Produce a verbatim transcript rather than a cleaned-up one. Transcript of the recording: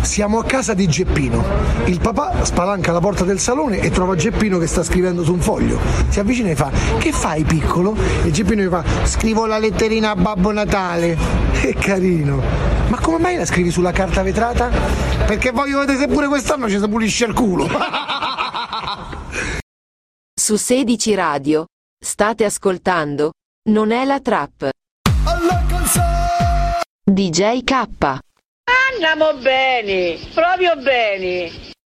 Siamo a casa di Geppino. Il papà spalanca la porta del salone e trova Geppino che sta scrivendo su un foglio. Si avvicina e fa: che fai, piccolo? E Geppino gli fa: scrivo la letterina a Babbo Natale. Che carino. Ma come mai la scrivi sulla carta vetrata? Perché voglio vedere se pure quest'anno ci si pulisce il culo. Su sedici Radio state ascoltando Non è la trap. D J K. Andiamo bene, proprio bene.